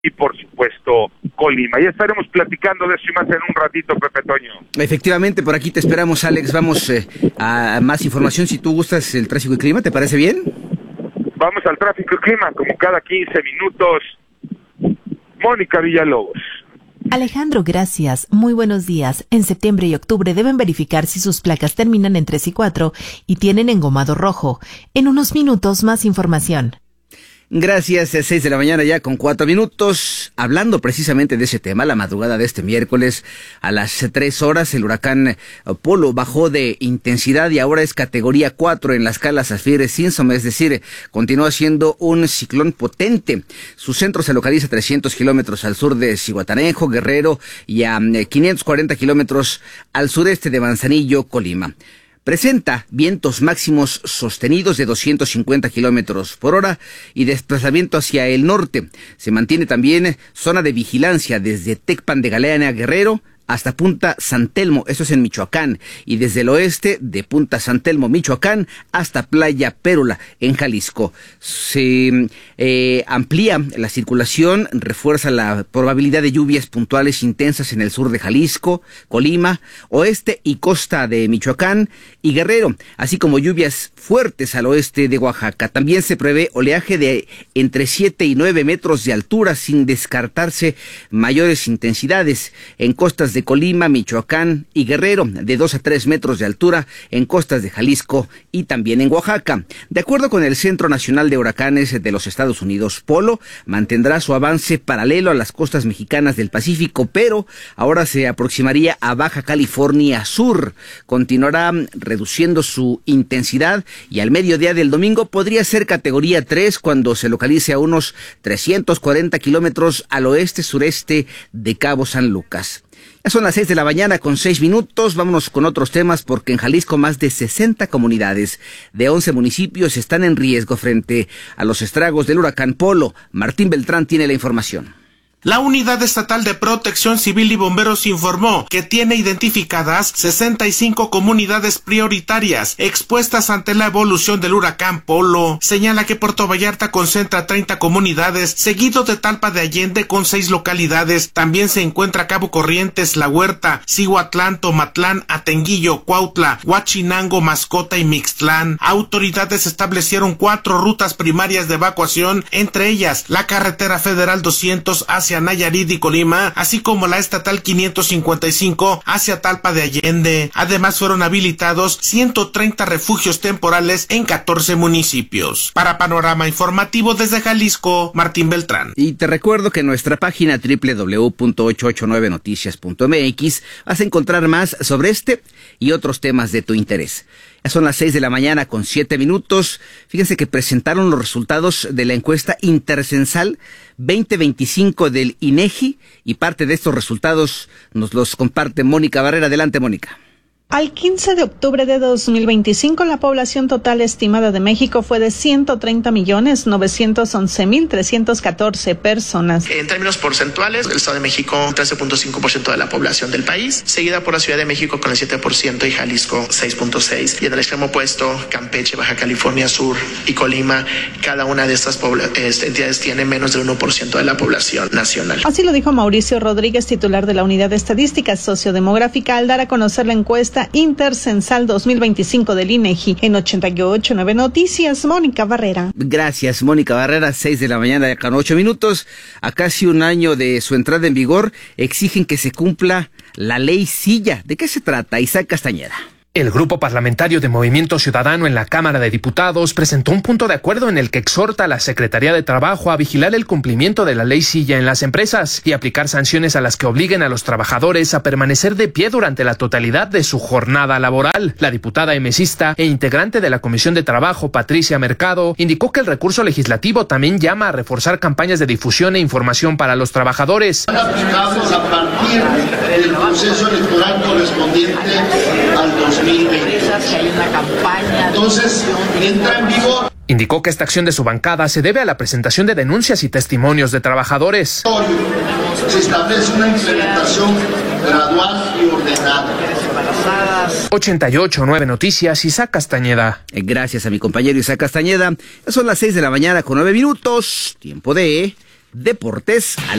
y por supuesto Colima. Ya estaremos platicando de eso y más en un ratito, Pepe Toño. Efectivamente, por aquí te esperamos, Alex. Vamos a más información si tú gustas el tráfico y clima, ¿te parece bien? Vamos al tráfico y clima, como cada 15 minutos. Mónica Villalobos. Alejandro, gracias. Muy buenos días. En septiembre y octubre deben verificar si sus placas terminan en 3 y 4 y tienen engomado rojo. En unos minutos, más información. Gracias, 6 de la mañana ya con 4 minutos. Hablando precisamente de ese tema, la madrugada de este miércoles a las 3 horas, el huracán Polo bajó de intensidad y ahora es categoría 4 en la escala Saffir-Simpson, es decir, continúa siendo un ciclón potente. Su centro se localiza a 300 kilómetros al sur de Zihuatanejo, Guerrero, y a 540 kilómetros al sureste de Manzanillo, Colima. Presenta vientos máximos sostenidos de 250 kilómetros por hora y desplazamiento hacia el norte. Se mantiene también zona de vigilancia desde Tecpan de Galeana, Guerrero, hasta Punta San Telmo, eso es en Michoacán, y desde el oeste de Punta San Telmo, Michoacán, hasta Playa Pérula, en Jalisco. Se amplía la circulación, refuerza la probabilidad de lluvias puntuales intensas en el sur de Jalisco, Colima, oeste y costa de Michoacán y Guerrero, así como lluvias fuertes al oeste de Oaxaca. También se prevé oleaje de entre 7 y 9 metros de altura, sin descartarse mayores intensidades en costas de Colima, Michoacán y Guerrero, de 2 a 3 metros de altura en costas de Jalisco y también en Oaxaca. De acuerdo con el Centro Nacional de Huracanes de los Estados Unidos, Polo mantendrá su avance paralelo a las costas mexicanas del Pacífico, pero ahora se aproximaría a Baja California Sur. Continuará reduciendo su intensidad y al mediodía del domingo podría ser categoría 3 cuando se localice a unos 340 kilómetros al oeste-sureste de Cabo San Lucas. Ya son las 6 de la mañana con 6 minutos. Vámonos con otros temas porque en Jalisco más de 60 comunidades de 11 municipios están en riesgo frente a los estragos del huracán Polo. Martín Beltrán tiene la información. La Unidad Estatal de Protección Civil y Bomberos informó que tiene identificadas 65 comunidades prioritarias expuestas ante la evolución del huracán Polo. Señala que Puerto Vallarta concentra 30 comunidades, seguido de Talpa de Allende con 6 localidades. También se encuentra Cabo Corrientes, La Huerta, Cihuatlán, Tomatlán, Atenguillo, Cuautla, Huachinango, Mascota y Mixtlán. Autoridades establecieron 4 rutas primarias de evacuación, entre ellas la carretera federal 200 hacia Nayarit y Colima, así como la estatal 555 hacia Talpa de Allende. Además fueron habilitados 130 refugios temporales en 14 municipios. Para Panorama Informativo desde Jalisco, Martín Beltrán. Y te recuerdo que en nuestra página www.889noticias.mx vas a encontrar más sobre este y otros temas de tu interés. Ya son las 6 de la mañana con 7 minutos. Fíjense que presentaron los resultados de la encuesta intercensal 2025 del INEGI y parte de estos resultados nos los comparte Mónica Barrera. Adelante, Mónica. Al 15 de octubre de 2025, la población total estimada de México fue de 130.911.314 personas. En términos porcentuales, el Estado de México, 13.5% de la población del país, seguida por la Ciudad de México con el 7% y Jalisco 6.6%. Y en el extremo opuesto, Campeche, Baja California Sur y Colima, cada una de estas entidades tiene menos del 1% de la población nacional. Así lo dijo Mauricio Rodríguez, titular de la Unidad de Estadística Sociodemográfica, al dar a conocer la encuesta intercensal 2025 del INEGI. En 88.9 Noticias, Mónica Barrera. Gracias, Mónica Barrera. 6 de la mañana con 8 minutos. A casi un año de su entrada en vigor, exigen que se cumpla la ley Silla. ¿De qué se trata? Isaac Castañeda. El Grupo Parlamentario de Movimiento Ciudadano en la Cámara de Diputados presentó un punto de acuerdo en el que exhorta a la Secretaría de Trabajo a vigilar el cumplimiento de la ley Silla en las empresas y aplicar sanciones a las que obliguen a los trabajadores a permanecer de pie durante la totalidad de su jornada laboral. La diputada emesista e integrante de la Comisión de Trabajo, Patricia Mercado, indicó que el recurso legislativo también llama a reforzar campañas de difusión e información para los trabajadores. Aplicamos a partir del proceso electoral correspondiente al 2020. Entonces, entra en vigor. Indicó que esta acción de su bancada se debe a la presentación de denuncias y testimonios de trabajadores. Se establece una implementación gradual y ordenada. 88.9 Noticias, Isaac Castañeda. Gracias a mi compañero Isaac Castañeda. Ya son las 6 de la mañana con 9 minutos. Tiempo de Deportes.